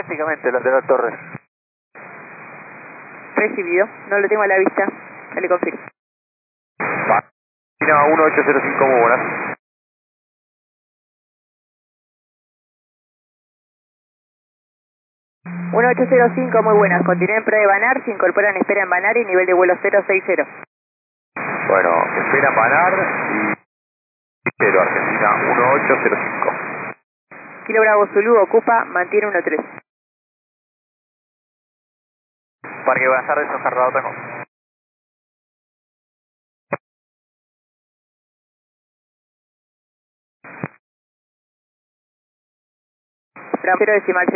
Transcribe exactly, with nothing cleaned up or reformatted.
Prácticamente lateral Torres. Recibido, no lo tengo a la vista, ya le confirmo. Argentina uno ocho cero cinco, muy buenas. uno ocho cero cinco, muy buenas. Continúen en pro de Banar, se incorporan espera en Banar y nivel de vuelo cero seis cero. Bueno, espera Banar y cero, Argentina uno ocho cero cinco. Kilo Bravo Zulu ocupa, mantiene uno tres. Parque, buenas tardes, Oscar Bravo Tango. Bravo cero decimal